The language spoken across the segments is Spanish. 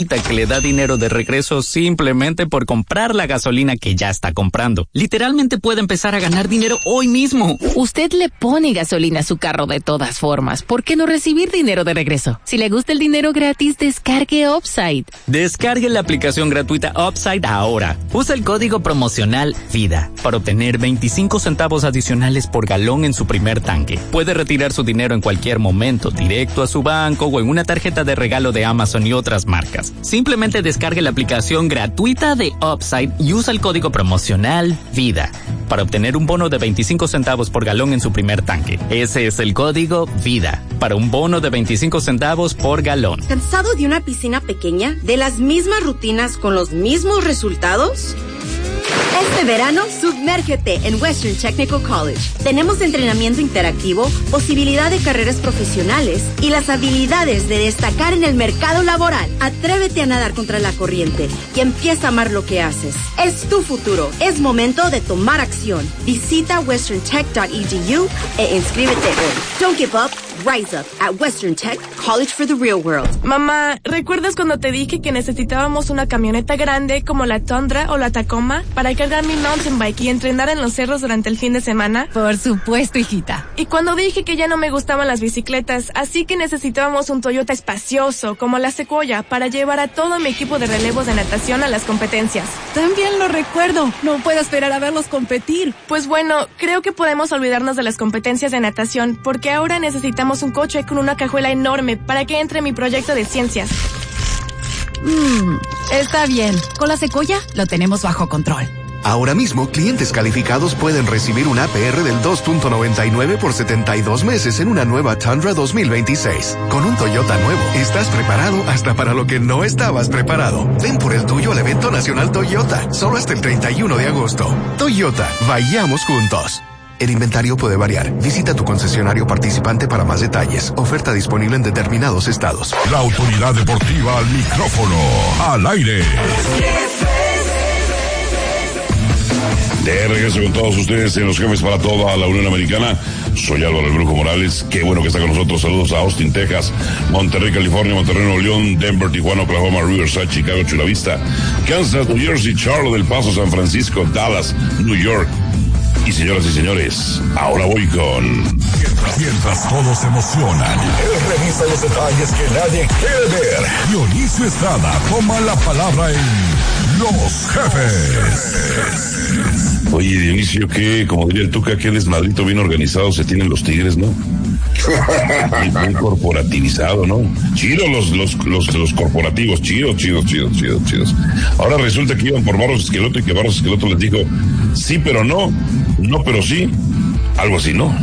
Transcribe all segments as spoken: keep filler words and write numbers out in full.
que le da dinero de regreso simplemente por comprar la gasolina que ya está comprando. Literalmente puede empezar a ganar dinero hoy mismo. Usted le pone gasolina a su carro de todas formas. ¿Por qué no recibir dinero de regreso? Si le gusta el dinero gratis, descargue Upside. Descargue la aplicación gratuita Upside ahora. Usa el código promocional VIDA para obtener veinticinco centavos adicionales por galón en su primer tanque. Puede retirar su dinero en cualquier momento, directo a su banco o en una tarjeta de regalo de Amazon y otras marcas. Simplemente descargue la aplicación gratuita de Upside y usa el código promocional VIDA para obtener un bono de veinticinco centavos por galón en su primer tanque. Ese es el código VIDA para un bono de veinticinco centavos por galón. ¿Cansado de una piscina pequeña? ¿De las mismas rutinas con los mismos resultados? Este verano, sumérgete en Western Technical College. Tenemos entrenamiento interactivo, posibilidad de carreras profesionales y las habilidades de destacar en el mercado laboral. Atrévete a nadar contra la corriente y empieza a amar lo que haces. Es tu futuro. Es momento de tomar acción. Visita western tech dot e d u e inscríbete hoy. Don't give up. Rise up at Western Tech, College for the Real World. Mamá, ¿recuerdas cuando te dije que necesitábamos una camioneta grande como la Tundra o la Tacoma para cargar mi mountain bike y entrenar en los cerros durante el fin de semana? Por supuesto, hijita. Y cuando dije que ya no me gustaban las bicicletas, así que necesitábamos un Toyota espacioso como la Sequoia para llevar a todo mi equipo de relevos de natación a las competencias. También lo recuerdo. No puedo esperar a verlos competir. Pues bueno, creo que podemos olvidarnos de las competencias de natación porque ahora necesitamos un coche con una cajuela enorme para que entre mi proyecto de ciencias. Mmm, está bien. Con la Sequoia lo tenemos bajo control. Ahora mismo, clientes calificados pueden recibir un A P R del dos punto noventa y nueve por setenta y dos meses en una nueva Tundra dos mil veintiséis. Con un Toyota nuevo, estás preparado hasta para lo que no estabas preparado. Ven por el tuyo al evento nacional Toyota, solo hasta el treinta y uno de agosto. Toyota, vayamos juntos. El inventario puede variar. Visita tu concesionario participante para más detalles. Oferta disponible en determinados estados. La autoridad deportiva al micrófono, al aire. De regreso con todos ustedes en Los Jefes para toda la Unión Americana. Soy Álvaro el Brujo Morales. Qué bueno que está con nosotros. Saludos a Austin, Texas, Monterrey, California, Monterrey, Nuevo León, Denver, Tijuana, Oklahoma, Riverside, Chicago, Chula Vista, Kansas, New Jersey, Charlotte, El Paso, San Francisco, Dallas, New York. Y señoras y señores, ahora voy con... Mientras, mientras todos se emocionan, él revisa los detalles que nadie quiere ver. Dionisio Estrada toma la palabra en Los Jefes. Oye, Dionisio, que, como diría el Tuca, qué desmadrito bien organizado se tienen los Tigres, ¿no? Bien corporativizado, ¿no? Chidos los, los, los, los corporativos, chidos, chidos, chidos, chidos, chidos. Ahora resulta que iban por Barros Esqueloto y que Barros Esqueloto les dijo, sí, pero no, no, pero sí, algo así, ¿no?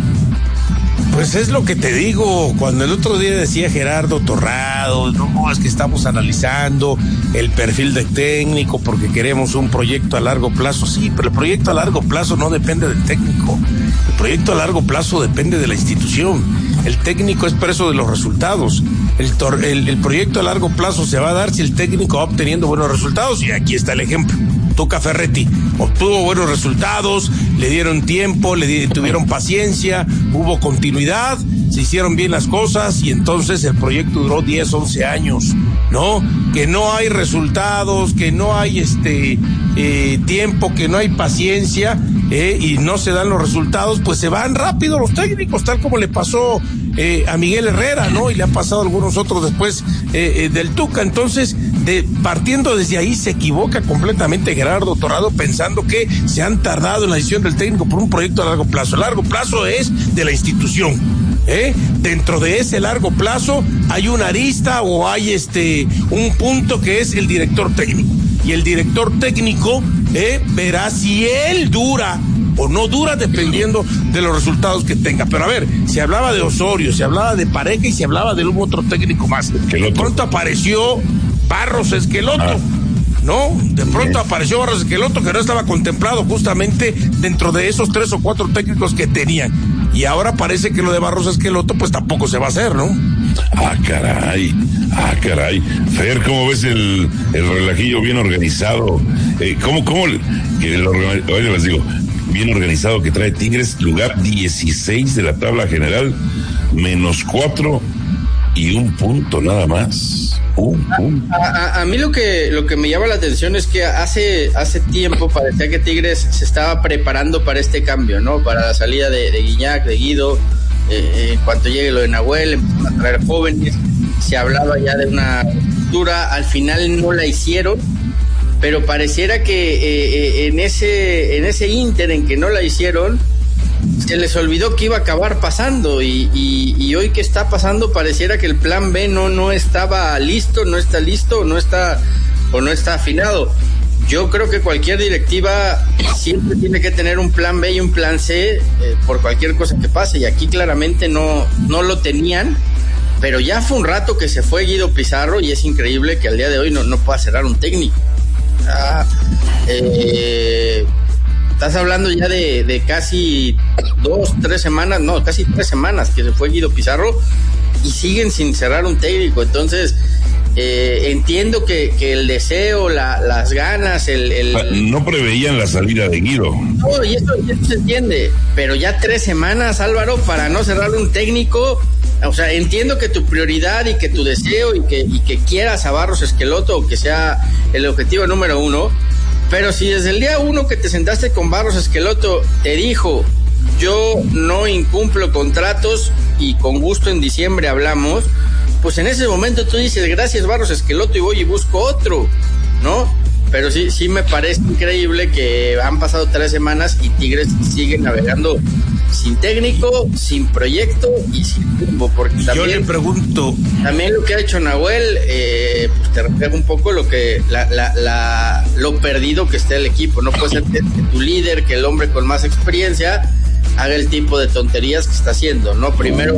Pues es lo que te digo, cuando el otro día decía Gerardo Torrado, no, es que estamos analizando el perfil de técnico porque queremos un proyecto a largo plazo. Sí, pero el proyecto a largo plazo no depende del técnico, el proyecto a largo plazo depende de la institución. El técnico es preso de los resultados. El, tor- el, el proyecto a largo plazo se va a dar si el técnico va obteniendo buenos resultados, y aquí está el ejemplo. Tuca Ferretti obtuvo buenos resultados, le dieron tiempo, le di- tuvieron paciencia, hubo continuidad, se hicieron bien las cosas y entonces el proyecto duró diez, once años, ¿no? Que no hay resultados, que no hay este eh, tiempo, que no hay paciencia eh, y no se dan los resultados, pues se van rápido los técnicos, tal como le pasó eh, a Miguel Herrera, ¿no? Y le ha pasado a algunos otros después eh, eh, del Tuca. Entonces, de, partiendo desde ahí, se equivoca completamente Gerardo Torrado pensando que se han tardado en la decisión del técnico por un proyecto a largo plazo. El largo plazo es de la institución. ¿Eh? Dentro de ese largo plazo hay una arista o hay este un punto que es el director técnico, y el director técnico eh, verá si él dura o no dura dependiendo de los resultados que tenga. Pero a ver, se hablaba de Osorio, se hablaba de Pareja y se hablaba de un otro técnico más. De pronto apareció Barros Esqueloto. Ah. No, de pronto apareció Barros Esqueloto, que no estaba contemplado justamente dentro de esos tres o cuatro técnicos que tenían. Y ahora parece que lo de Barros Esqueloto pues tampoco se va a hacer, ¿no? Ah, caray, ah, caray. Fer, ¿cómo ves el, el relajillo bien organizado? Eh, ¿Cómo, cómo? Que el, oye, les digo, bien organizado que trae Tigres, lugar dieciséis de la tabla general, menos cuatro y un punto nada más. Uh, uh. A, a, a mí lo que lo que me llama la atención es que hace hace tiempo parecía que Tigres se estaba preparando para este cambio, ¿no? Para la salida de, de Guiñac, de Guido, eh, en cuanto llegue lo de Nahuel, empezaron a traer jóvenes, se hablaba ya de una ruptura, al final no la hicieron, pero pareciera que eh, en ese en ese ínter en que no la hicieron, se les olvidó que iba a acabar pasando y, y, y hoy que está pasando pareciera que el plan B no, no estaba listo, no está listo, no está o no está afinado. Yo creo que cualquier directiva siempre tiene que tener un plan B y un plan C eh, por cualquier cosa que pase, y aquí claramente no, no lo tenían, pero ya fue un rato que se fue Guido Pizarro y es increíble que al día de hoy no, no pueda cerrar un técnico. Ah, eh... Estás hablando ya de, de casi dos, tres semanas, no, casi tres semanas que se fue Guido Pizarro y siguen sin cerrar un técnico. Entonces, eh, entiendo que, que el deseo, la, las ganas, el, el... No preveían la salida de Guido. No, y eso, y eso se entiende, pero ya tres semanas, Álvaro, para no cerrar un técnico. O sea, entiendo que tu prioridad y que tu deseo y que, y que quieras a Barros Esqueloto, que sea el objetivo número uno. Pero si desde el día uno que te sentaste con Barros Esqueloto te dijo, yo no incumplo contratos y con gusto en diciembre hablamos, pues en ese momento tú dices, gracias Barros Esqueloto, y voy y busco otro, ¿no? Pero sí, sí me parece increíble que han pasado tres semanas y Tigres sigue navegando sin técnico, sin proyecto y sin rumbo, porque también, yo le pregunto, también lo que ha hecho Nahuel, eh, pues te refleja un poco lo que la, la, la, lo perdido que está el equipo. No puede ser que, que tu líder, que el hombre con más experiencia haga el tipo de tonterías que está haciendo, ¿no? Primero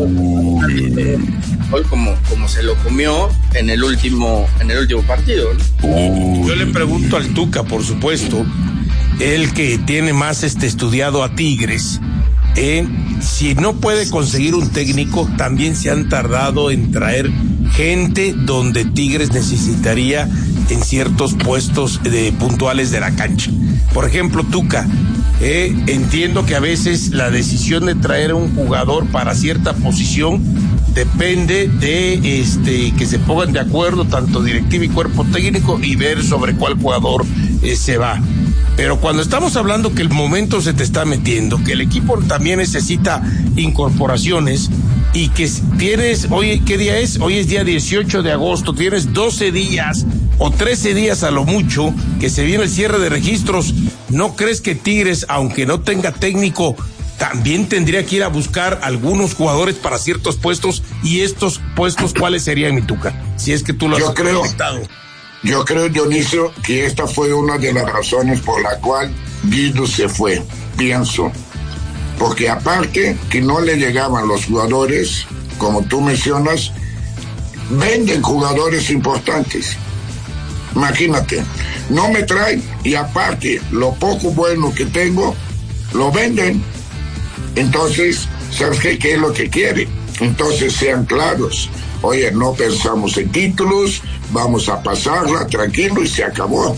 como, como se lo comió en el último en el último partido, ¿no? Yo le pregunto al Tuca, por supuesto, él que tiene más este estudiado a Tigres, eh, si no puede conseguir un técnico, también se han tardado en traer gente donde Tigres necesitaría en ciertos puestos de puntuales de la cancha. Por ejemplo, Tuca, eh, entiendo que a veces la decisión de traer a un jugador para cierta posición depende de este que se pongan de acuerdo tanto directiva y cuerpo técnico y ver sobre cuál jugador eh, se va. Pero cuando estamos hablando que el momento se te está metiendo, que el equipo también necesita incorporaciones y que tienes, hoy, ¿qué día es? Hoy es día dieciocho de agosto, tienes doce días o trece días a lo mucho que se viene el cierre de registros. ¿No crees que Tigres, aunque no tenga técnico, también tendría que ir a buscar algunos jugadores para ciertos puestos? Y estos puestos, ¿cuáles serían, mi Tuca? Si es que tú lo has conectado. Yo creo, Dionisio, que esta fue una de las razones por la cual Guido se fue, pienso. Porque aparte que no le llegaban los jugadores, como tú mencionas, venden jugadores importantes. Imagínate, no me traen y aparte lo poco bueno que tengo, lo venden. Entonces, ¿sabes qué? ¿Qué es lo que quiere? Entonces sean claros. Oye, no pensamos en títulos, vamos a pasarla tranquilo y se acabó.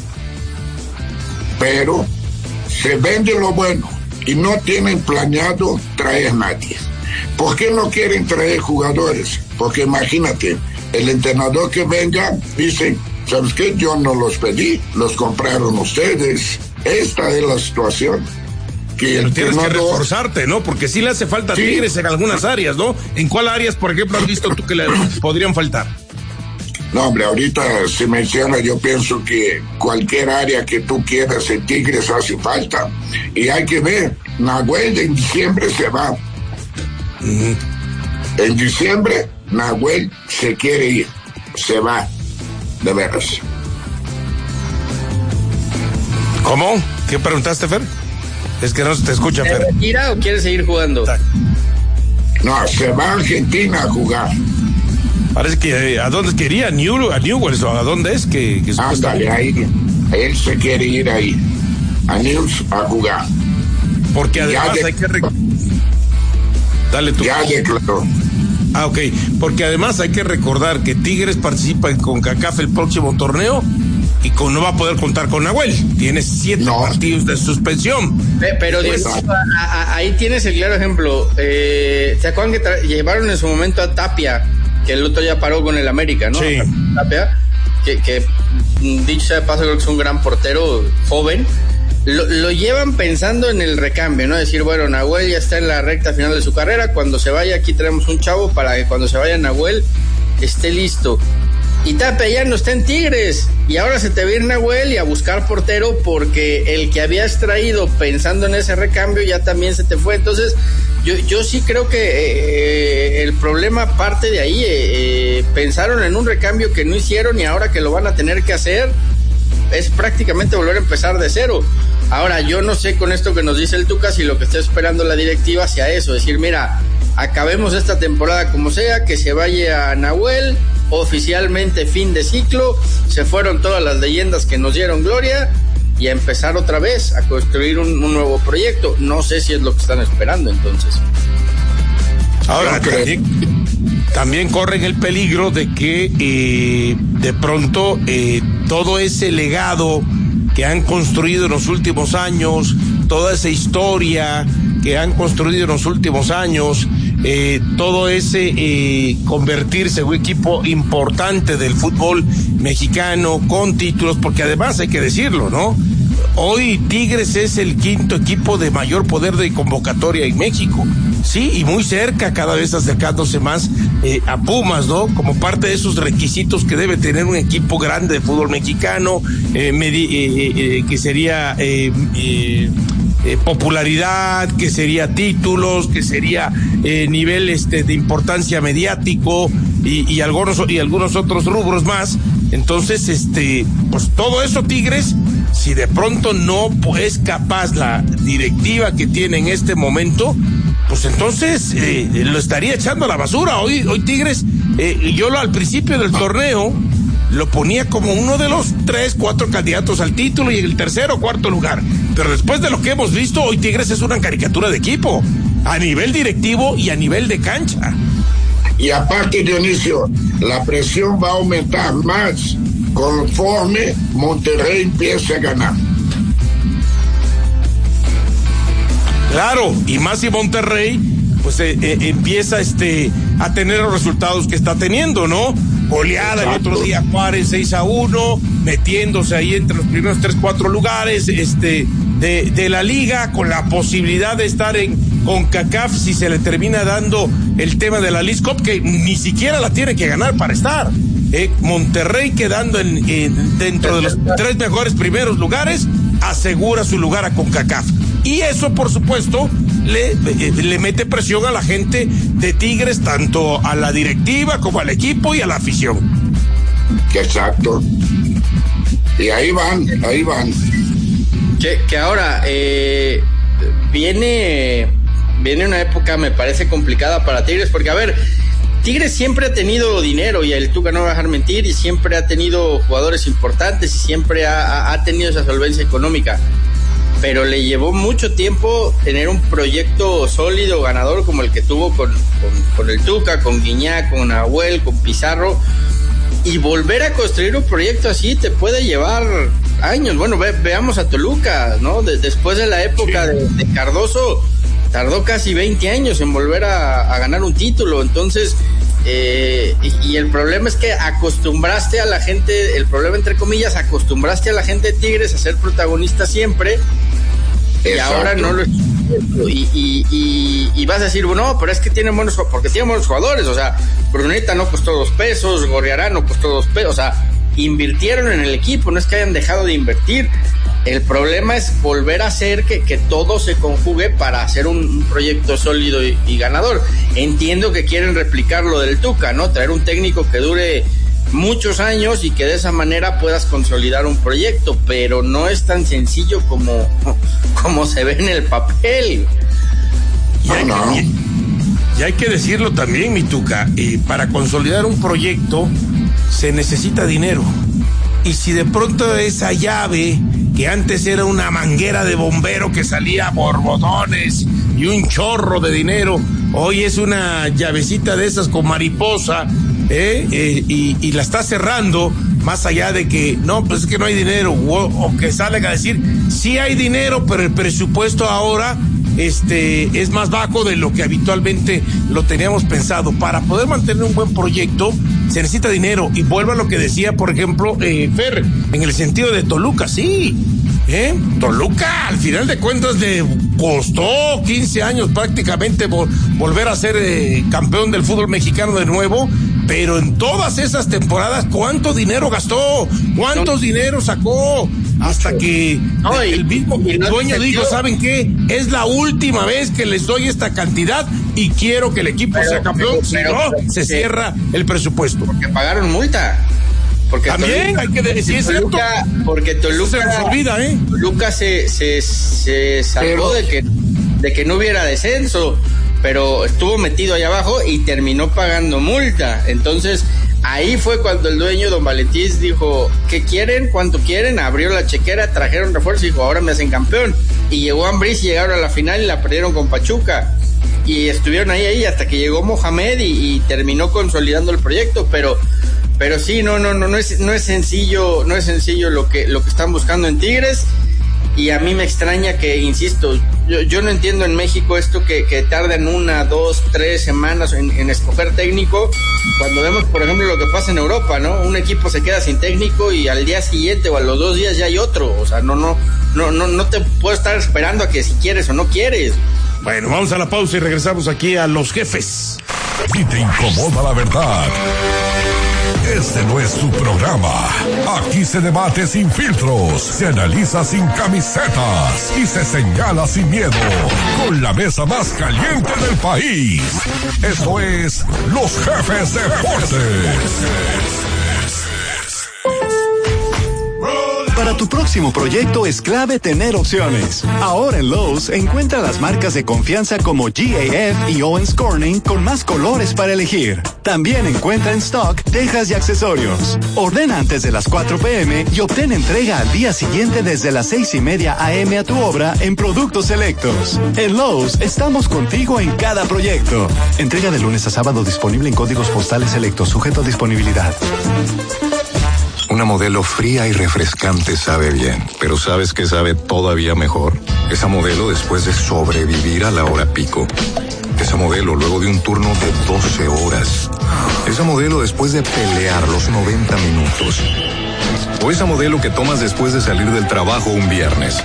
Pero se vende lo bueno y no tienen planeado traer a nadie. ¿Por qué no quieren traer jugadores? Porque imagínate, el entrenador que venga dice, ¿sabes qué? Yo no los pedí, los compraron ustedes. Esta es la situación. Que Pero tienes que reforzarte, ¿no? Porque sí le hace falta a sí. Tigres en algunas áreas, ¿no? ¿En cuál áreas, por ejemplo, has visto tú que le podrían faltar? No, hombre, ahorita se menciona, yo pienso que cualquier área que tú quieras en Tigres hace falta. Y hay que ver, Nahuel en diciembre se va. Mm. En diciembre, Nahuel se quiere ir, se va, de veras. ¿Cómo? ¿Qué preguntaste, Fer? Es que no se te escucha, Fer. ¿Se retira o quiere seguir jugando? No, se va a Argentina a jugar. Parece que, ¿a dónde quería? ¿A, New, a Newell's o a dónde es? que, que Ándale, ahí. Él se quiere ir ahí, a Newell's a jugar. Porque además de, hay que... Rec... Dale tú. Ya declaró. Ah, ok. Porque además hay que recordar que Tigres participa en CONCACAF el próximo torneo y con, no va a poder contar con Nahuel. Tiene siete no. partidos de suspensión. Pero pues, Dios, a, a, ahí tienes el claro ejemplo. Eh, ¿Se acuerdan que tra- llevaron en su momento a Tapia que el otro ya paró con el América, ¿no? Sí. Tapia, que, que dicho sea de paso, creo que es un gran portero joven. Lo, lo llevan pensando en el recambio, ¿no? Decir, bueno, Nahuel ya está en la recta final de su carrera, cuando se vaya aquí tenemos un chavo para que cuando se vaya Nahuel esté listo. Y Tapia ya no está en Tigres, y ahora se te va a ir Nahuel y a buscar portero porque el que habías traído pensando en ese recambio ya también se te fue. Entonces yo, yo sí creo que eh, el problema parte de ahí. eh, eh, pensaron en un recambio que no hicieron y ahora que lo van a tener que hacer es prácticamente volver a empezar de cero. Ahora, yo no sé con esto que nos dice el Tuca si lo que está esperando la directiva sea eso, decir, mira, acabemos esta temporada como sea, que se vaya a Nahuel, oficialmente fin de ciclo, se fueron todas las leyendas que nos dieron gloria y a empezar otra vez a construir un, un nuevo proyecto. No sé si es lo que están esperando entonces. Ahora, también, también corren el peligro de que eh, de pronto eh, todo ese legado que han construido en los últimos años, toda esa historia que han construido en los últimos años, eh, todo ese eh, convertirse en un equipo importante del fútbol mexicano con títulos, porque además hay que decirlo, ¿no? Hoy Tigres es el quinto equipo de mayor poder de convocatoria en México, sí, y muy cerca, cada vez acercándose más eh, a Pumas, ¿no? Como parte de esos requisitos que debe tener un equipo grande de fútbol mexicano, eh, medi- eh, eh, que sería eh, eh, eh, popularidad, que sería títulos, que sería eh, nivel este, de importancia mediático y, y algunos y algunos otros rubros más. Entonces, este, pues todo eso Tigres, si de pronto no es capaz la directiva que tiene en este momento, pues entonces eh, lo estaría echando a la basura. Hoy, hoy Tigres, eh, yo lo, al principio del torneo lo ponía como uno de los tres, cuatro candidatos al título y en el tercero o cuarto lugar. Pero después de lo que hemos visto, hoy Tigres es una caricatura de equipo, a nivel directivo y a nivel de cancha. Y aparte, Dionisio, la presión va a aumentar más conforme Monterrey empiece a ganar. Claro, y más si Monterrey pues eh, eh, empieza este a tener los resultados que está teniendo, ¿no? Goleada el otro día Juárez seis a uno, metiéndose ahí entre los primeros tres, cuatro lugares este de, de la liga, con la posibilidad de estar en CONCACAF si se le termina dando el tema de la Leagues Cup, que ni siquiera la tiene que ganar para estar. Eh, Monterrey quedando en, en dentro de los tres mejores primeros lugares, asegura su lugar a CONCACAF. Y eso, por supuesto, le, le mete presión a la gente de Tigres, tanto a la directiva como al equipo y a la afición. Exacto. Y ahí van, ahí van. Que, que ahora eh, viene, viene una época, me parece, complicada para Tigres, porque, a ver, Tigres siempre ha tenido dinero, y el Tuca no va a dejar mentir, y siempre ha tenido jugadores importantes, y siempre ha, ha tenido esa solvencia económica. Pero le llevó mucho tiempo tener un proyecto sólido, ganador, como el que tuvo con, con, con el Tuca, con Guiñac, con Nahuel, con Pizarro, y volver a construir un proyecto así te puede llevar años. Bueno, ve, veamos a Toluca, ¿no? De, después de la época sí. de, de Cardoso, tardó casi veinte años en volver a, a ganar un título. Entonces, eh, y, y el problema es que acostumbraste a la gente, el problema entre comillas, acostumbraste a la gente de Tigres a ser protagonista siempre. Y Exacto. ahora no lo y, y, y, y vas a decir, bueno, pero es que tienen buenos, porque tienen buenos jugadores. O sea, Bruneta no costó dos pesos, Gorriará no costó dos pesos. O sea, invirtieron en el equipo, no es que hayan dejado de invertir. El problema es volver a hacer que, que todo se conjugue para hacer un, un proyecto sólido y, y ganador. Entiendo que quieren replicar lo del Tuca, ¿no? Traer un técnico que dure muchos años y que de esa manera puedas consolidar un proyecto, pero no es tan sencillo como, como se ve en el papel. Y hay, no. que, y hay que decirlo también, mi Tuca, eh, para consolidar un proyecto se necesita dinero. Y si de pronto esa llave, que antes era una manguera de bombero que salía a borbotones y un chorro de dinero, hoy es una llavecita de esas con mariposa, eh, eh, y, y la está cerrando, más allá de que no, pues es que no hay dinero, o, o que salen a decir sí hay dinero, pero el presupuesto ahora este, es más bajo de lo que habitualmente lo teníamos pensado. Para poder mantener un buen proyecto se necesita dinero, y vuelvo a lo que decía, por ejemplo, eh, Fer, en el sentido de Toluca, sí. ¿Eh? Toluca, al final de cuentas, le costó quince años prácticamente vol- volver a ser eh, campeón del fútbol mexicano de nuevo, pero en todas esas temporadas, ¿cuánto dinero gastó? ¿Cuántos no. dineros sacó? Hasta que no, y, el mismo el no dueño dijo, ¿saben qué? Es la última vez que les doy esta cantidad y quiero que el equipo pero, sea campeón, pero, si pero, no, pero, se cierra el presupuesto. Porque pagaron multa. Porque también Toluca, hay que decir Toluca, porque Toluca se nos olvida, ¿eh? Toluca se, se, se salvó pero, de que de que no hubiera descenso, pero estuvo metido ahí abajo y terminó pagando multa. Entonces ahí fue cuando el dueño, don Valentín, dijo, ¿qué quieren? ¿Cuánto quieren? Abrió la chequera, trajeron refuerzo y dijo, ahora me hacen campeón. Y llegó Ambriz y llegaron a la final y la perdieron con Pachuca. Y estuvieron ahí, ahí hasta que llegó Mohamed y, y terminó consolidando el proyecto, pero pero sí, no, no, no, no es, no es sencillo, no es sencillo lo que, lo que están buscando en Tigres. Y a mí me extraña que, insisto, yo, yo no entiendo en México esto que, que tardan una, dos, tres semanas en, en escoger técnico, cuando vemos, por ejemplo, lo que pasa en Europa, ¿no? Un equipo se queda sin técnico y al día siguiente o a los dos días ya hay otro. O sea, no, no, no, no, no te puedo estar esperando a que si quieres o no quieres. Bueno, vamos a la pausa y regresamos aquí a Los Jefes. Si te incomoda la verdad, este no es su programa. Aquí se debate sin filtros, se analiza sin camisetas y se señala sin miedo, con la mesa más caliente del país. Esto es Los Jefes Deportes. Para tu próximo proyecto es clave tener opciones. Ahora en Lowe's encuentra las marcas de confianza como G A F y Owens Corning con más colores para elegir. También encuentra en stock tejas y accesorios. Ordena antes de las cuatro p.m. y obtén entrega al día siguiente desde las seis y media a eme a tu obra en productos selectos. En Lowe's estamos contigo en cada proyecto. Entrega de lunes a sábado disponible en códigos postales selectos, sujeto a disponibilidad. Una Modelo fría y refrescante sabe bien, pero ¿sabes qué sabe todavía mejor? Esa Modelo después de sobrevivir a la hora pico. Esa Modelo luego de un turno de doce horas. Esa Modelo después de pelear los noventa minutos. O esa Modelo que tomas después de salir del trabajo un viernes.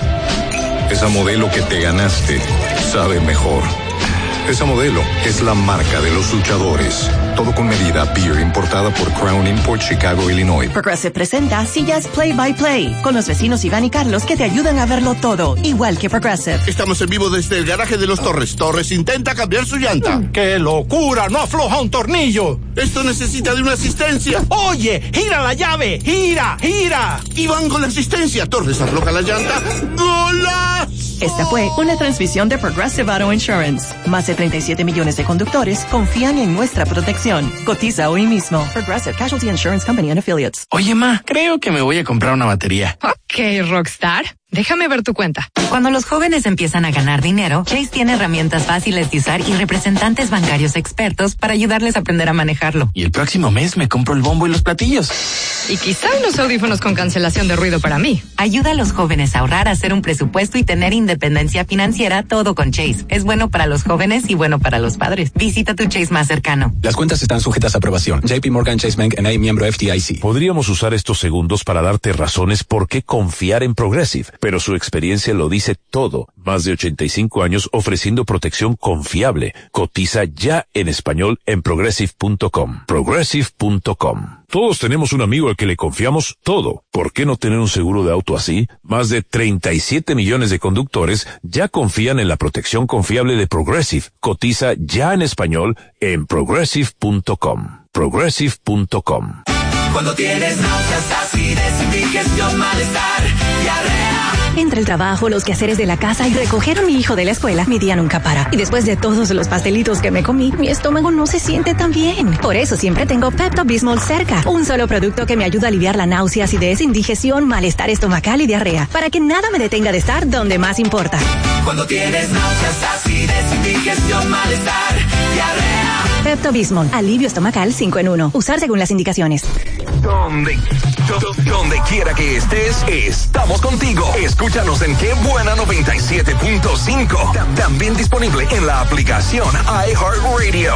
Esa Modelo que te ganaste sabe mejor. Esa Modelo es la marca de los luchadores. Todo con medida. Beer importada por Crown Import, Chicago, Illinois. Progressive presenta Sillas Play by Play con los vecinos Iván y Carlos que te ayudan a verlo todo, igual que Progressive. Estamos en vivo desde el garaje de los Torres. Torres intenta cambiar su llanta. ¡Qué locura! ¡No afloja un tornillo! Esto necesita de una asistencia. Oye, gira la llave, gira, gira. Iván con la asistencia. Torres afloja la llanta. ¡Golazo! Esta fue una transmisión de Progressive Auto Insurance. Más de treinta y siete millones de conductores confían en nuestra protección. Cotiza hoy mismo. Progressive Casualty Insurance Company and Affiliates. Oye, ma, creo que me voy a comprar una batería. Ok, Rockstar. Déjame ver tu cuenta. Cuando los jóvenes empiezan a ganar dinero, Chase tiene herramientas fáciles de usar y representantes bancarios expertos para ayudarles a aprender a manejarlo. Y el próximo mes me compro el bombo y los platillos. Y quizá unos audífonos con cancelación de ruido para mí. Ayuda a los jóvenes a ahorrar, a hacer un presupuesto y tener independencia financiera, todo con Chase. Es bueno para los jóvenes y bueno para los padres. Visita tu Chase más cercano. Las cuentas están sujetas a aprobación. J P Morgan Chase Bank N A, miembro F D I C. Podríamos usar estos segundos para darte razones por qué confiar en Progressive, pero su experiencia lo dice todo. Más de ochenta y cinco años ofreciendo protección confiable. Cotiza ya en español en progressive punto com. progressive punto com. Todos tenemos un amigo al que le confiamos todo. ¿Por qué no tener un seguro de auto así? Más de treinta y siete millones de conductores ya confían en la protección confiable de Progressive. Cotiza ya en español en progressive punto com. progressive punto com. Cuando tienes náuseas, acidez, indigestión, malestar, diarrea. Entre el trabajo, los quehaceres de la casa y recoger a mi hijo de la escuela, mi día nunca para. Y después de todos los pastelitos que me comí, mi estómago no se siente tan bien. Por eso siempre tengo Pepto-Bismol cerca. Un solo producto que me ayuda a aliviar la náusea, acidez, indigestión, malestar estomacal y diarrea. Para que nada me detenga de estar donde más importa. Cuando tienes náuseas, acidez, indigestión, malestar, diarrea. Pepto-Bismol. Alivio estomacal cinco en uno. Usar según las indicaciones. ¿Dónde Do- donde quiera que estés, estamos contigo. Escúchanos en Qué Buena noventa y siete punto cinco. También disponible en la aplicación iHeartRadio.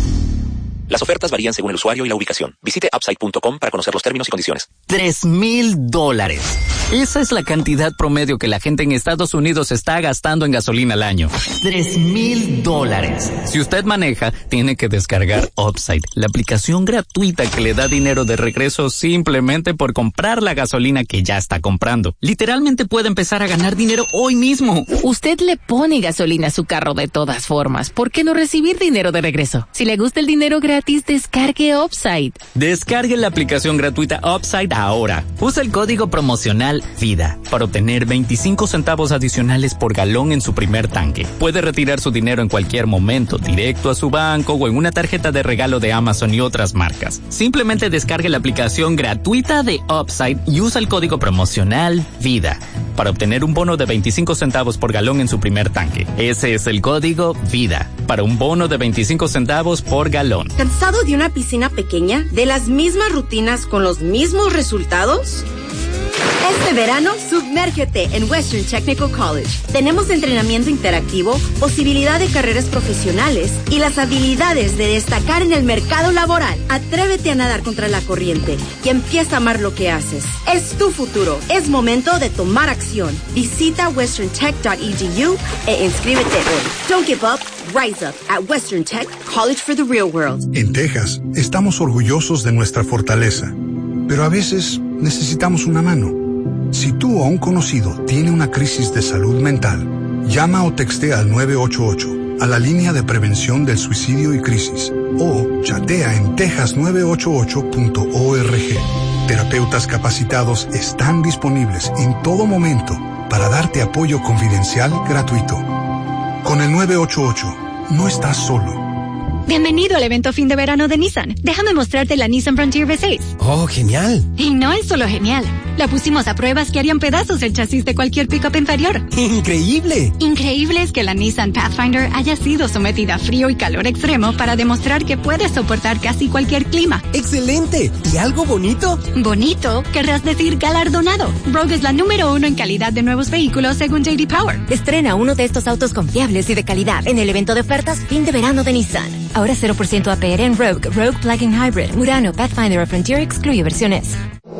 Las ofertas varían según el usuario y la ubicación. Visite upside punto com para conocer los términos y condiciones. Tres mil dólares. Esa es la cantidad promedio que la gente en Estados Unidos está gastando en gasolina al año. Tres mil dólares. Si usted maneja, tiene que descargar Upside, la aplicación gratuita que le da dinero de regreso simplemente por comprar la gasolina que ya está comprando. Literalmente puede empezar a ganar dinero hoy mismo. Usted le pone gasolina a su carro de todas formas. ¿Por qué no recibir dinero de regreso? Si le gusta el dinero gratis, descargue Upside. Descargue la aplicación gratuita Upside ahora. Usa el código promocional VIDA para obtener veinticinco centavos adicionales por galón en su primer tanque. Puede retirar su dinero en cualquier momento, directo a su banco o en una tarjeta de regalo de Amazon y otras marcas. Simplemente descargue la aplicación gratuita de Upside y usa el código promocional VIDA para obtener un bono de veinticinco centavos por galón en su primer tanque. Ese es el código VIDA para un bono de veinticinco centavos por galón. ¿Cansado de una piscina pequeña? ¿De las mismas rutinas con los mismos resultados? Este verano, sumérgete en Western Technical College. Tenemos entrenamiento interactivo, posibilidad de carreras profesionales y las habilidades de destacar en el mercado laboral. Atrévete a nadar contra la corriente y empieza a amar lo que haces. Es tu futuro. Es momento de tomar acción. Visita western tech punto e d u e inscríbete hoy. Don't give up. Rise up at Western Tech College for the Real World. En Texas, estamos orgullosos de nuestra fortaleza, pero a veces necesitamos una mano. Si tú o un conocido tiene una crisis de salud mental, llama o textea al nueve ocho ocho, a la línea de prevención del suicidio y crisis, o chatea en texas nueve ocho ocho punto org. Terapeutas capacitados están disponibles en todo momento para darte apoyo confidencial gratuito. Con el nueve ocho ocho, no estás solo. Bienvenido al evento fin de verano de Nissan. Déjame mostrarte la Nissan Frontier V seis. Oh, genial. Y no es solo genial. La pusimos a pruebas que harían pedazos el chasis de cualquier pickup inferior. ¡Increíble! Increíble es que la Nissan Pathfinder haya sido sometida a frío y calor extremo para demostrar que puede soportar casi cualquier clima. ¡Excelente! ¿Y algo bonito? ¿Bonito? Querrás decir galardonado. Rogue es la número uno en calidad de nuevos vehículos según J D Power. Estrena uno de estos autos confiables y de calidad en el evento de ofertas fin de verano de Nissan. Ahora cero por ciento A P R en Rogue, Rogue Plug-in Hybrid, Murano, Pathfinder o Frontier excluye versiones.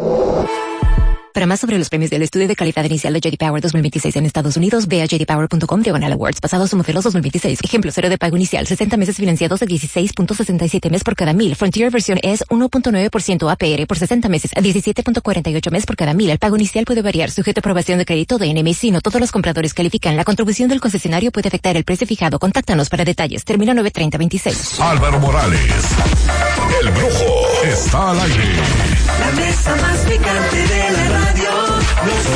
Para más sobre los premios del estudio de calidad inicial de J D Power dos mil veintiséis en Estados Unidos, ve a j d power punto com diagonal awards, basados en modelos dos mil veintiséis. Ejemplo, cero de pago inicial, sesenta meses financiados de dieciséis punto sesenta y siete mes por cada mil. Frontier versión es uno punto nueve por ciento A P R por sesenta meses, a diecisiete punto cuarenta y ocho mes por cada mil. El pago inicial puede variar, sujeto a aprobación de crédito de N M I C. No todos los compradores califican. La contribución del concesionario puede afectar el precio fijado. Contáctanos para detalles. Termina nueve treinta veintiséis. Álvaro Morales, el Brujo, está al aire. La mesa más picante de la radio, Los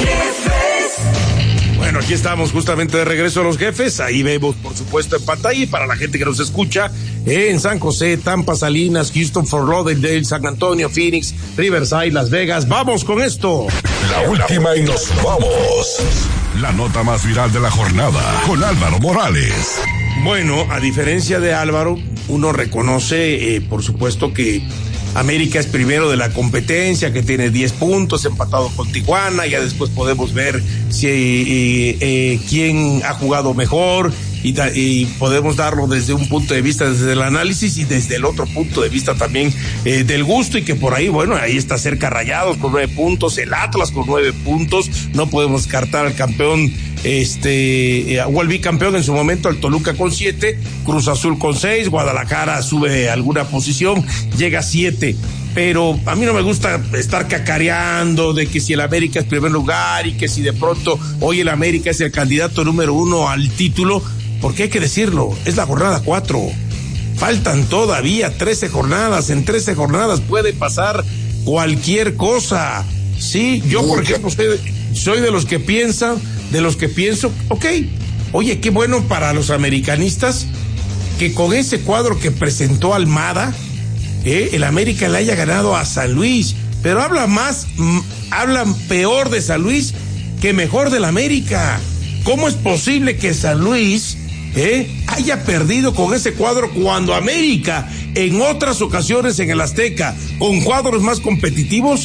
Jefes. Bueno, aquí estamos justamente de regreso a Los Jefes. Ahí vemos, por supuesto, en pantalla, y para la gente que nos escucha, eh, en San José, Tampa, Salinas, Houston, Fort Lauderdale, San Antonio, Phoenix, Riverside, Las Vegas. ¡Vamos con esto! La última y nos vamos. La nota más viral de la jornada, con Álvaro Morales. Bueno, a diferencia de Álvaro, uno reconoce, eh, por supuesto, que América es primero de la competencia, que tiene diez puntos, empatado con Tijuana. Ya después podemos ver si eh, eh, quién ha jugado mejor y, da, y podemos darlo desde un punto de vista, desde el análisis, y desde el otro punto de vista también eh, del gusto, y que por ahí, bueno, ahí está cerca Rayados con nueve puntos, el Atlas con nueve puntos. No podemos descartar al campeón, este, eh, o al bicampeón en su momento, al Toluca con siete, Cruz Azul con seis, Guadalajara sube alguna posición, llega a siete. Pero a mí no me gusta estar cacareando de que si el América es primer lugar y que si de pronto hoy el América es el candidato número uno al título, porque hay que decirlo, es la jornada cuatro. Faltan todavía trece jornadas, en trece jornadas puede pasar cualquier cosa. Sí, yo por ejemplo soy de, soy de los que piensan, de los que pienso, ok, oye, qué bueno para los americanistas que con ese cuadro que presentó Almada, Eh, el América le haya ganado a San Luis, pero habla más, m- hablan peor de San Luis que mejor del América. ¿Cómo es posible que San Luis eh, haya perdido con ese cuadro cuando América en otras ocasiones en el Azteca, con cuadros más competitivos,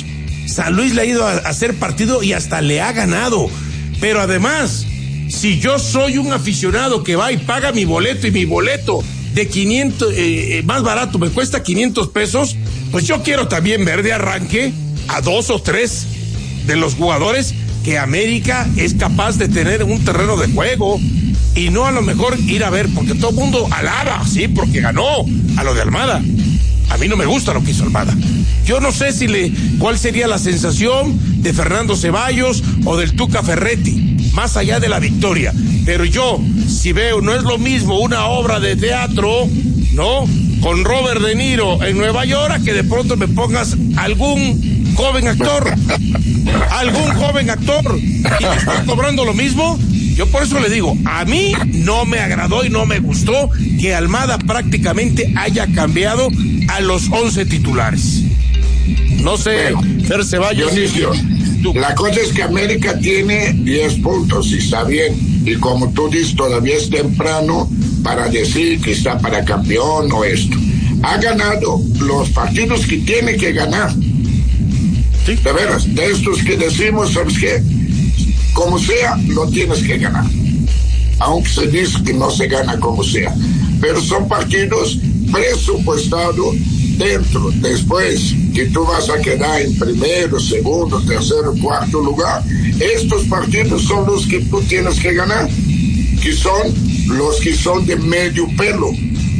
San Luis le ha ido a, a hacer partido y hasta le ha ganado. Pero además, si yo soy un aficionado que va y paga mi boleto y mi boleto de quinientos, eh, más barato, me cuesta quinientos pesos, pues yo quiero también ver de arranque a dos o tres de los jugadores que América es capaz de tener en un terreno de juego y no a lo mejor ir a ver, porque todo el mundo alaba, sí, porque ganó a lo de Almada. A mí no me gusta lo que hizo Almada. Yo no sé si le, cuál sería la sensación de Fernando Ceballos o del Tuca Ferretti, más allá de la victoria. Pero yo, si veo, no es lo mismo una obra de teatro, ¿no?, con Robert De Niro en Nueva York, a que de pronto me pongas algún joven actor, algún joven actor, y me están cobrando lo mismo. Yo por eso le digo, a mí no me agradó y no me gustó que Almada prácticamente haya cambiado a los once titulares. No sé, Fer Ceballos. Dionisio, la cosa es que América tiene diez puntos y está bien. Y como tú dices, todavía es temprano para decir que está para campeón o esto. Ha ganado los partidos que tiene que ganar. ¿Sí? De veras, de estos que decimos, ¿sabes qué? Como sea, lo tienes que ganar. Aunque se dice que no se gana como sea. Pero son partidos presupuestados dentro. Después que tú vas a quedar en primero, segundo, tercero, cuarto lugar, estos partidos son los que tú tienes que ganar, que son los que son de medio pelo,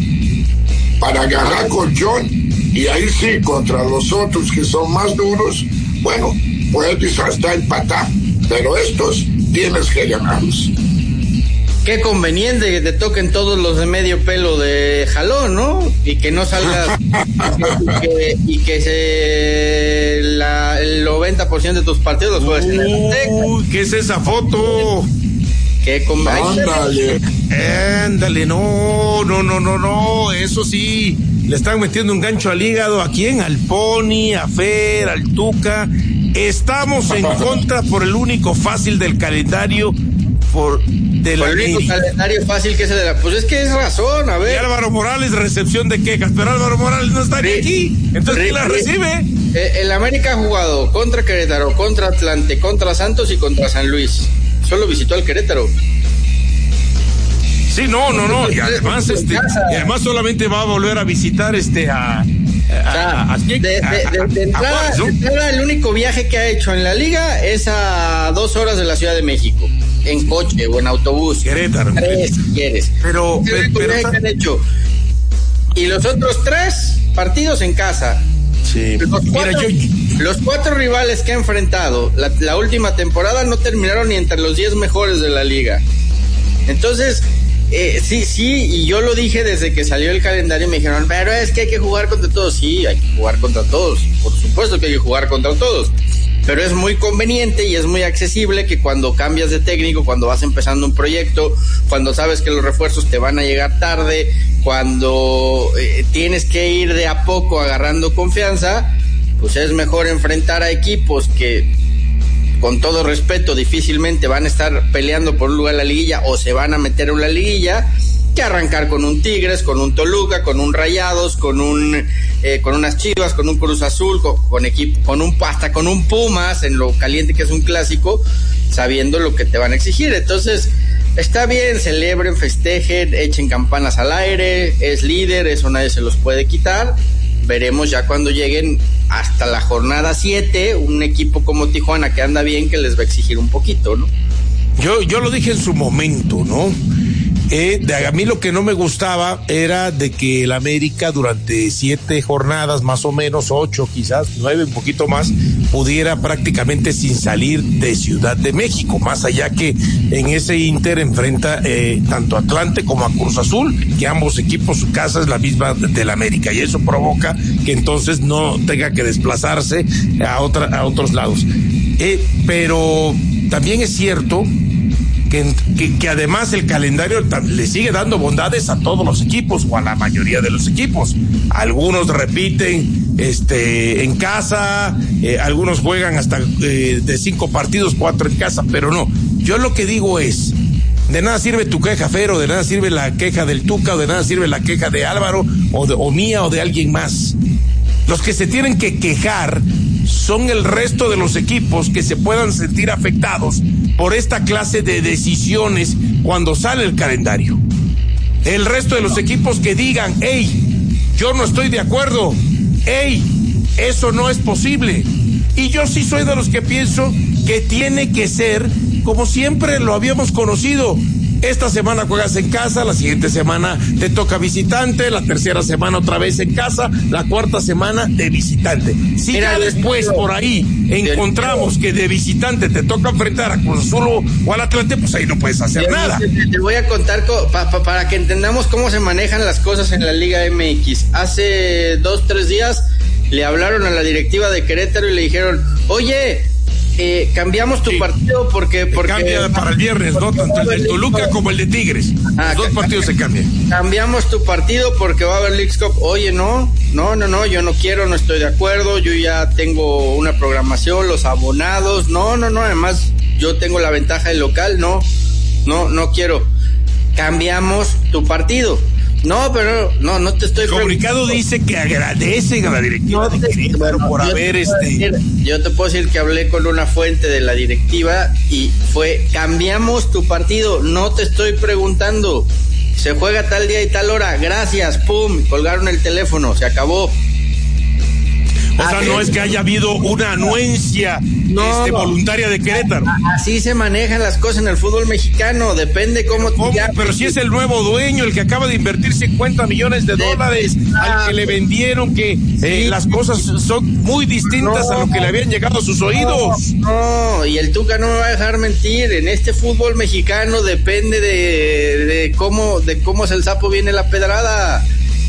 para ganar con John. Y ahí sí, contra los otros que son más duros, bueno, puedes hasta empatar, pero estos tienes que ganarlos. Qué conveniente que te toquen todos los de medio pelo de jalón, ¿no? Y que no salgas y, que, y que se la, el noventa por ciento de tus partidos los juegues en el Azteca. Uy, ¿qué es esa foto? Qué conveniente. Ándale. Ándale, no, no, no, no, no, eso sí, le están metiendo un gancho al hígado. ¿A quién? Al Pony, a Fer, al Tuca. Estamos en contra por el único fácil del calendario, por de la el único calendario fácil que es el de la... Pues es que es razón, a ver. Y Álvaro Morales, recepción de quejas, pero Álvaro Morales no está ni aquí, entonces ¿quién la recibe? Eh, el América ha jugado contra Querétaro, contra Atlante, contra Santos y contra San Luis. Solo visitó al Querétaro. Sí, no, no, no, y además este, y además solamente va a volver a visitar este a... A, a, de, de, de, de, entrada, de entrada, el único viaje que ha hecho en la liga es a dos horas de la Ciudad de México, en coche o en autobús. Querétaro. Tres, si quieres. Pero, es el único pero, viaje pero que han hecho. Y los otros tres partidos en casa. Sí. Los cuatro, Mira, yo... los cuatro rivales que ha enfrentado la, la última temporada no terminaron ni entre los diez mejores de la liga. Entonces... Eh, sí, sí, y yo lo dije desde que salió el calendario y me dijeron, pero es que hay que jugar contra todos. Sí, hay que jugar contra todos, por supuesto que hay que jugar contra todos, pero es muy conveniente y es muy accesible que cuando cambias de técnico, cuando vas empezando un proyecto, cuando sabes que los refuerzos te van a llegar tarde, cuando eh, tienes que ir de a poco agarrando confianza, pues es mejor enfrentar a equipos que, con todo respeto, difícilmente van a estar peleando por un lugar en la liguilla o se van a meter en la liguilla, que arrancar con un Tigres, con un Toluca, con un Rayados, con un eh, con unas Chivas, con un Cruz Azul, con, con equipo, con un hasta con un Pumas, en lo caliente que es un clásico, sabiendo lo que te van a exigir. Entonces, está bien, celebren, festejen, echen campanas al aire, es líder, eso nadie se los puede quitar. Veremos ya cuando lleguen hasta la jornada siete, un equipo como Tijuana que anda bien, que les va a exigir un poquito, ¿no? Yo, yo lo dije en su momento, ¿no? Eh, de, a mí lo que no me gustaba era de que el América durante siete jornadas, más o menos, ocho quizás, nueve, un poquito más, pudiera prácticamente sin salir de Ciudad de México, más allá que en ese Inter enfrenta eh, tanto a Atlante como a Cruz Azul, que ambos equipos, su casa es la misma del América, y eso provoca que entonces no tenga que desplazarse a, otra, a otros lados. Eh, pero también es cierto Que, que, que además el calendario le sigue dando bondades a todos los equipos o a la mayoría de los equipos. Algunos repiten este en casa, eh, algunos juegan hasta eh, de cinco partidos, cuatro en casa, pero no. Yo lo que digo es, de nada sirve tu queja, Fero, de nada sirve la queja del Tuca, o de nada sirve la queja de Álvaro, o, de, o mía, o de alguien más. Los que se tienen que quejar son el resto de los equipos que se puedan sentir afectados por esta clase de decisiones cuando sale el calendario. El resto de los equipos que digan, hey, yo no estoy de acuerdo, hey, eso no es posible. Y yo sí soy de los que pienso que tiene que ser como siempre lo habíamos conocido. Esta semana juegas en casa, la siguiente semana te toca visitante, la tercera semana otra vez en casa, la cuarta semana de visitante. Si Mira, ya después por ahí encontramos que de visitante te toca enfrentar a Cruz Azul o al Atlante, pues ahí no puedes hacer Te, nada. Te, te voy a contar co, pa, pa, para que entendamos cómo se manejan las cosas en la Liga M X. Hace dos, tres días le hablaron a la directiva de Querétaro y le dijeron, oye, Eh, cambiamos tu sí. partido porque, porque cambia para el viernes, ¿no? Tanto el de Toluca como el de Tigres. Ah, Los dos partidos se cambian. Cambiamos tu partido porque va a haber Leagues Cup. Oye, no, no, no, no, yo no quiero, no estoy de acuerdo. Yo ya tengo una programación, los abonados. No, no, no. Además, yo tengo la ventaja del local. No, no, no quiero. Cambiamos tu partido. No, pero no, no te estoy... El comunicado dice que agradecen a la directiva no de Querétaro por haber este... Decir, yo te puedo decir que hablé con una fuente de la directiva y fue, cambiamos tu partido, no te estoy preguntando, se juega tal día y tal hora, gracias, pum, colgaron el teléfono, se acabó. O sea, no es que haya habido una anuencia no, este, voluntaria de Querétaro. Así se manejan las cosas en el fútbol mexicano, depende cómo... ¿Cómo? Ya, pero si es el nuevo dueño, el que acaba de invertir cincuenta millones de, de dólares, ah, al que le vendieron que eh, sí, las cosas son muy distintas no, a lo que le habían llegado a sus oídos. No, no, y el Tuca no me va a dejar mentir, en este fútbol mexicano depende de, de cómo de cómo es el sapo viene la pedrada.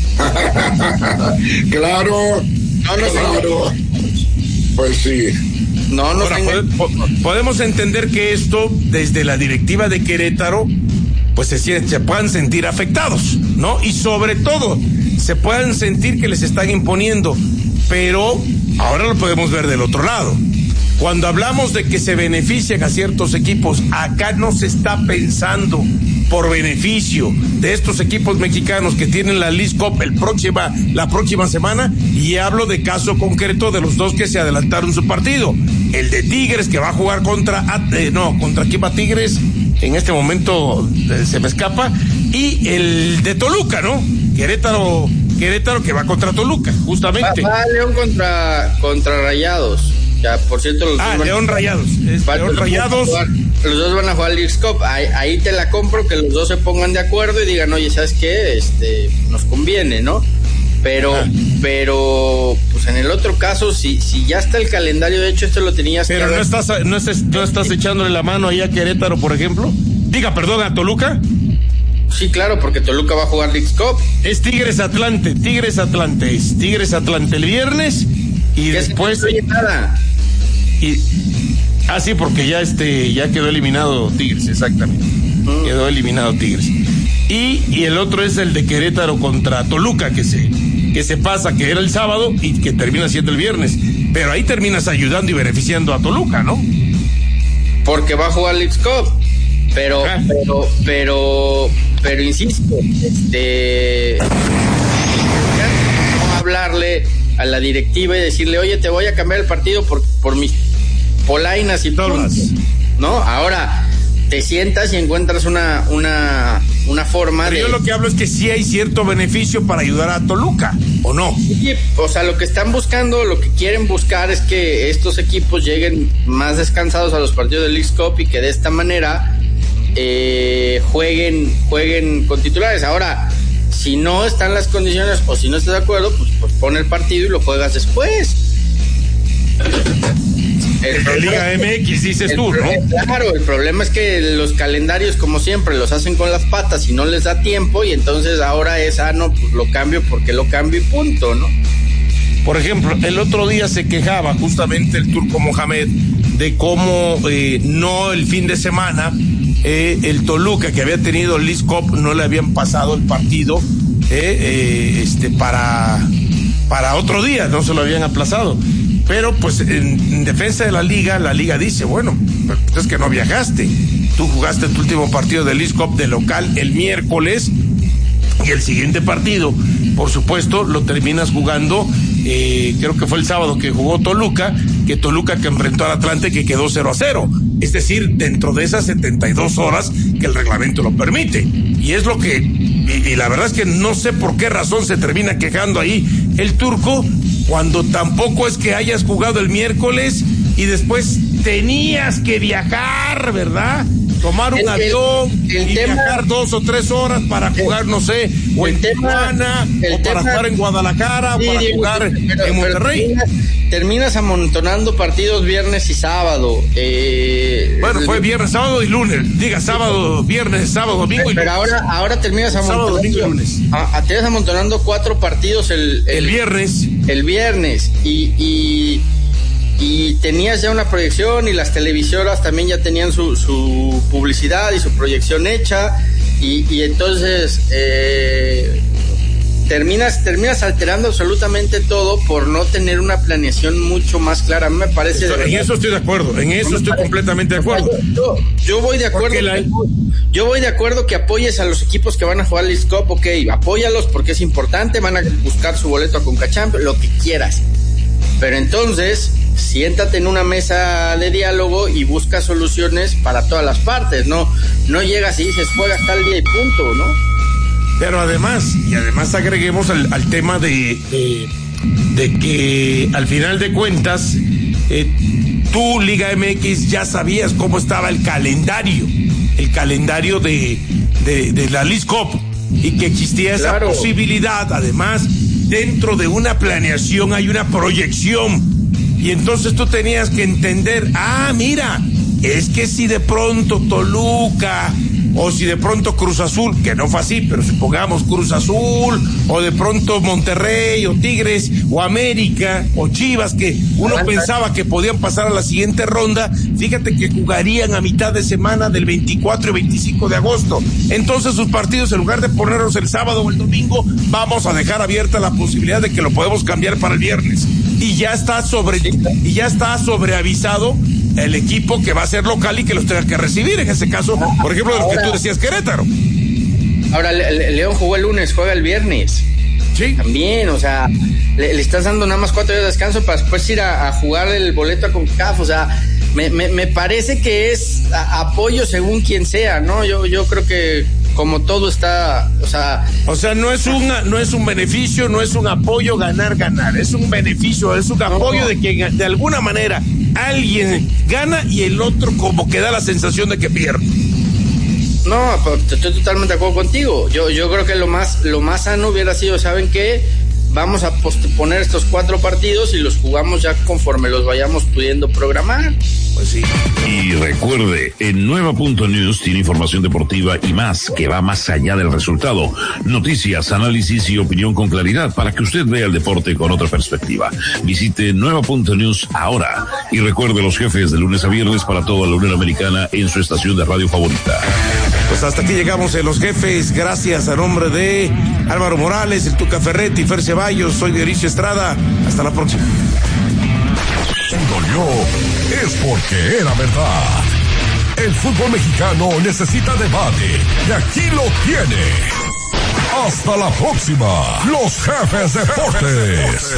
Claro. No, no, claro. Pues sí. No, no. Ahora, pode, podemos entender que esto, desde la directiva de Querétaro, pues se, se puedan sentir afectados, ¿no? Y sobre todo, se puedan sentir que les están imponiendo. Pero ahora lo podemos ver del otro lado. Cuando hablamos de que se benefician a ciertos equipos, acá no se está pensando por beneficio de estos equipos mexicanos que tienen la Leagues Cup el próxima, la próxima semana, y hablo de caso concreto de los dos que se adelantaron su partido. El de Tigres, que va a jugar contra, eh, no, contra quién va Tigres, en este momento eh, se me escapa, y el de Toluca, ¿no? Querétaro, Querétaro que va contra Toluca, justamente. Va, va León contra, contra Rayados. Ya, por cierto, los ah, dos León van, Rayados. Es van, León Rayados. Jugar, los dos van a jugar Leagues Cup. Ahí, ahí te la compro, que los dos se pongan de acuerdo y digan, oye, ¿sabes qué? Este, nos conviene, ¿no? Pero, ah. pero, pues en el otro caso, si, si ya está el calendario, de hecho, esto lo tenías pero que. Pero no estás, no estás, no estás echándole la mano ahí a Querétaro, por ejemplo. Diga, perdón, a Toluca. Sí, claro, porque Toluca va a jugar Leagues Cup. Es Tigres Atlante, Tigres Atlante, es Tigres Atlante el viernes y después. No nada. Y, ah, sí, porque ya este, ya quedó eliminado Tigres, exactamente. Mm. Quedó eliminado Tigres. Y, y el otro es el de Querétaro contra Toluca, que se, que se pasa, que era el sábado y que termina siendo el viernes. Pero ahí terminas ayudando y beneficiando a Toluca, ¿no? Porque va a jugar Leagues Cup. Pero, ah. pero, pero, pero insisto, este, no hablarle a la directiva y decirle, oye, te voy a cambiar el partido por, por mis polainas y todas, ¿no? Ahora te sientas y encuentras una, una, una forma pero de... yo lo que hablo es que sí hay cierto beneficio para ayudar a Toluca, ¿o no? Sí, o sea, lo que están buscando, lo que quieren buscar es que estos equipos lleguen más descansados a los partidos de Leagues Cup y que de esta manera eh, jueguen, jueguen con titulares. Ahora, si no están las condiciones o si no estás de acuerdo, pues, pues pon el partido y lo juegas después. El de Liga M X dices tú, ¿no? Claro, el problema es que los calendarios, como siempre, los hacen con las patas y no les da tiempo, y entonces ahora es, ah, no, pues lo cambio porque lo cambio y punto, ¿no? Por ejemplo, el otro día se quejaba justamente el Turco Mohamed de cómo eh, no el fin de semana eh, el Toluca, que había tenido el Leagues Cup, no le habían pasado el partido eh, eh, este para, para otro día, no se lo habían aplazado. Pero pues en, en defensa de la liga, la liga dice, bueno, pues es que no viajaste. Tú jugaste tu último partido de Leagues Cup de local el miércoles y el siguiente partido, por supuesto, lo terminas jugando eh, creo que fue el sábado que jugó Toluca, que Toluca que enfrentó al Atlante que quedó cero a cero. Es decir, dentro de esas setenta y dos horas que el reglamento lo permite. Y es lo que, y, y la verdad es que no sé por qué razón se termina quejando ahí el turco, cuando tampoco es que hayas jugado el miércoles y después tenías que viajar, ¿verdad? Tomar un el, avión el, el y tema, viajar dos o tres horas para jugar, no sé, o en Tijuana, o para jugar en Guadalajara, sí, o para jugar pero, en Monterrey. Terminas, terminas amontonando partidos viernes y sábado. Eh, bueno, fue viernes, sábado y lunes. Diga, sábado, viernes, sábado, domingo y lunes. Pero ahora, ahora terminas amontonando. Sábado, domingo y lunes. A, a, terminas amontonando cuatro partidos el, el, el viernes. El viernes. Y... y Y tenías ya una proyección y las televisoras también ya tenían su, su publicidad y su proyección hecha y, y entonces eh, terminas terminas alterando absolutamente todo por no tener una planeación mucho más clara. A mí me parece... Esto, en eso estoy de acuerdo, en eso estoy completamente de acuerdo. Yo, yo voy de acuerdo la... que, yo voy de acuerdo que apoyes a los equipos que van a jugar Leagues Cup, ok, apóyalos porque es importante, van a buscar su boleto a Conca Champions, lo que quieras. Pero entonces, siéntate en una mesa de diálogo y busca soluciones para todas las partes, ¿no? No llegas y dices, juega hasta el día y punto, ¿no? Pero además, y además agreguemos al, al tema de, de, de que al final de cuentas, eh, tú, Liga M X, ya sabías cómo estaba el calendario, el calendario de, de, de la Leagues Cup, y que existía esa claro. posibilidad, además, dentro de una planeación hay una proyección y entonces tú tenías que entender, ah, mira, es que si de pronto Toluca o si de pronto Cruz Azul, que no fue así, pero supongamos Cruz Azul o de pronto Monterrey o Tigres o América o Chivas, que uno pensaba que podían pasar a la siguiente ronda, fíjate que jugarían a mitad de semana del veinticuatro y veinticinco de agosto. Entonces sus partidos, en lugar de ponerlos el sábado o el domingo, vamos a dejar abierta la posibilidad de que lo podemos cambiar para el viernes. Y ya está sobre, y ya está sobreavisado el equipo que va a ser local y que los tenga que recibir, en ese caso, por ejemplo, de lo que tú decías, Querétaro. Ahora, el León jugó el lunes, juega el viernes. Sí. También, o sea, le, le estás dando nada más cuatro días de descanso para después ir a, a jugar el boleto a CONCACAF, o sea, me, me, me parece que es a, apoyo según quien sea, ¿no? Yo, yo creo que como todo está, o sea... O sea, no es una, no es un beneficio, no es un apoyo ganar, ganar, es un beneficio, es un apoyo no. de que de alguna manera alguien gana y el otro como que da la sensación de que pierde. No, estoy totalmente de acuerdo contigo. Yo, yo creo que lo más, lo más sano hubiera sido, ¿saben qué? Vamos a posponer estos cuatro partidos y los jugamos ya conforme los vayamos pudiendo programar. Pues sí. Y recuerde, en Nueva Punto News tiene información deportiva y más, que va más allá del resultado. Noticias, análisis y opinión con claridad para que usted vea el deporte con otra perspectiva. Visite Nueva Punto News ahora. Y recuerde los jefes de lunes a viernes para toda la Unión Americana en su estación de radio favorita. Pues hasta aquí llegamos en Los Jefes, gracias a nombre de Álvaro Morales, el Tuca Ferretti, Fer Ceballos, soy Dionisio Estrada, hasta la próxima. Si dolió, es porque era verdad. El fútbol mexicano necesita debate, y aquí lo tiene. Hasta la próxima, Los Jefes Deportes.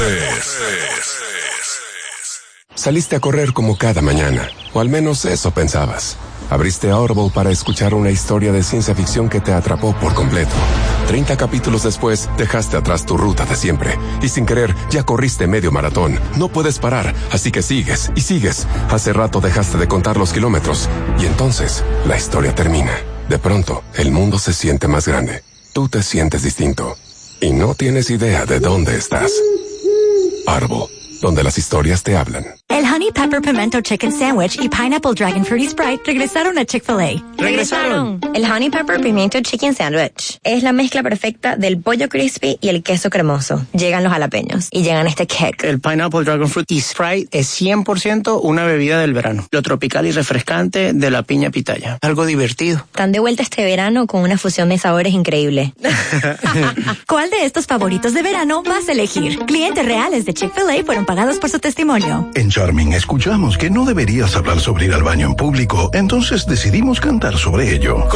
Saliste a correr como cada mañana, o al menos eso pensabas. Abriste Audible para escuchar una historia de ciencia ficción que te atrapó por completo. Treinta capítulos después, dejaste atrás tu ruta de siempre. Y sin querer, ya corriste medio maratón. No puedes parar, así que sigues y sigues. Hace rato dejaste de contar los kilómetros. Y entonces, la historia termina. De pronto, el mundo se siente más grande. Tú te sientes distinto. Y no tienes idea de dónde estás. Audible, donde las historias te hablan. El Honey Pepper Pimento Chicken Sandwich y Pineapple Dragon Fruity Sprite regresaron a Chick-fil-A. ¡Regresaron! El Honey Pepper Pimento Chicken Sandwich es la mezcla perfecta del pollo crispy y el queso cremoso. Llegan los jalapeños y llegan este kick. El Pineapple Dragon Fruity Sprite es cien por ciento una bebida del verano. Lo tropical y refrescante de la piña pitaya. Algo divertido. Están de vuelta este verano con una fusión de sabores increíble. ¿Cuál de estos favoritos de verano vas a elegir? Clientes reales de Chick-fil-A fueron pagados por su testimonio. En Charming escuchamos que no deberías hablar sobre ir al baño en público, entonces decidimos cantar sobre ello.